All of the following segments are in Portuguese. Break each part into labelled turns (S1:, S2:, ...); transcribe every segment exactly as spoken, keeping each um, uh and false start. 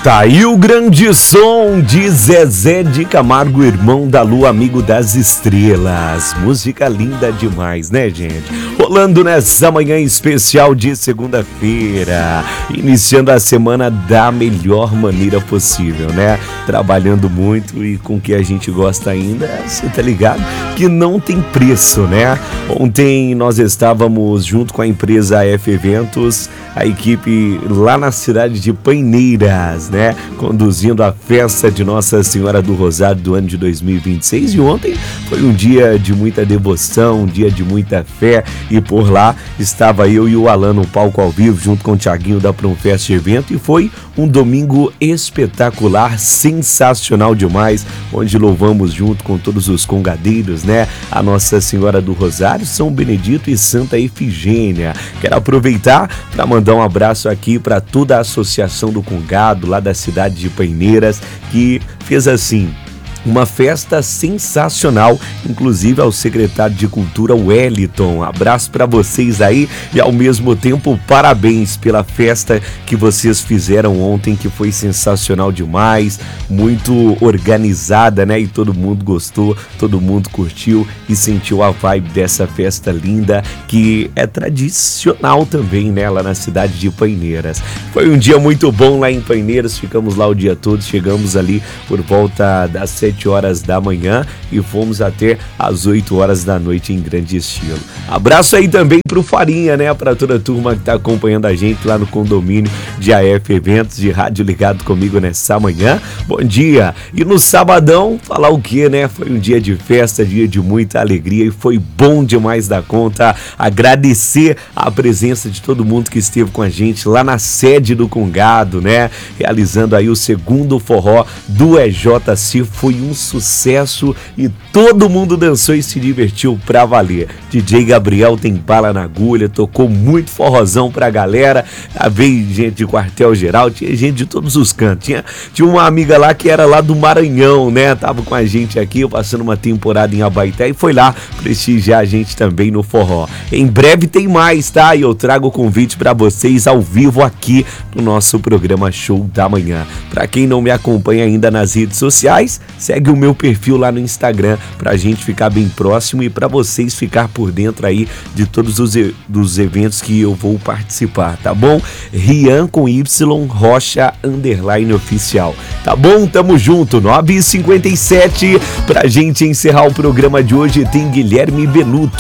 S1: Tá aí o grande som de Zezé de Camargo, irmão da lua, amigo das estrelas. Música linda demais, né, gente? Rolando nessa manhã especial de segunda-feira, iniciando a semana da melhor maneira possível, né? Trabalhando muito e com o que a gente gosta ainda, você tá ligado? Que não tem preço, né? Ontem nós estávamos junto com a empresa F Eventos, a equipe lá na cidade de Paineiras, né? Conduzindo a festa de Nossa Senhora do Rosário do ano de dois mil e vinte e seis. E ontem foi um dia de muita devoção, um dia de muita fé. E por lá estava eu e o Alan no palco ao vivo, junto com o Thiaguinho da Promfest Evento. E foi um domingo espetacular, sensacional demais, onde louvamos junto com todos os congadeiros, né? A Nossa Senhora do Rosário, São Benedito e Santa Efigênia. Quero aproveitar para mandar um abraço aqui para toda a Associação do Congado, lá da cidade de Paineiras, que fez assim uma festa sensacional, inclusive ao secretário de Cultura Wellington. Abraço para vocês aí e ao mesmo tempo parabéns pela festa que vocês fizeram ontem, que foi sensacional demais, muito organizada, né? E todo mundo gostou, todo mundo curtiu e sentiu a vibe dessa festa linda, que é tradicional também, né? Lá na cidade de Paineiras. Foi um dia muito bom lá em Paineiras, ficamos lá o dia todo, chegamos ali por volta das sete horas da manhã e fomos até às oito horas da noite em grande estilo. Abraço aí também pro Farinha, né? Pra toda a turma que tá acompanhando a gente lá no condomínio de A F Eventos, de rádio ligado comigo nessa manhã. Bom dia! E no sabadão, falar o que, né? Foi um dia de festa, dia de muita alegria e foi bom demais da conta. Agradecer a presença de todo mundo que esteve com a gente lá na sede do Congado, né? Realizando aí o segundo forró do E J C. Foi um sucesso e todo mundo dançou e se divertiu pra valer. D J Gabriel tem bala na agulha, tocou muito forrozão pra galera. Veio gente de Quartel Geral, tinha gente de todos os cantos. Tinha, tinha uma amiga lá que era lá do Maranhão, né? Tava com a gente aqui, passando uma temporada em Abaeté e foi lá prestigiar a gente também no forró. Em breve tem mais, tá? E eu trago o convite pra vocês ao vivo aqui no nosso programa Show da Manhã. Pra quem não me acompanha ainda nas redes sociais, segue o meu perfil lá no Instagram pra gente ficar bem próximo e pra vocês ficar por dentro aí de todos os e- dos eventos que eu vou participar, tá bom? Rian com Y, Rocha, underline oficial. Tá bom? Tamo junto, nove e cinquenta e sete. Pra gente encerrar o programa de hoje tem Guilherme Benuto.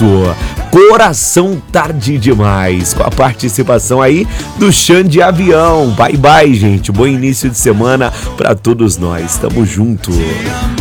S1: Coração Tarde Demais, com a participação aí do Xande Avião. Bye bye, gente. Bom início de semana pra todos nós. Tamo junto.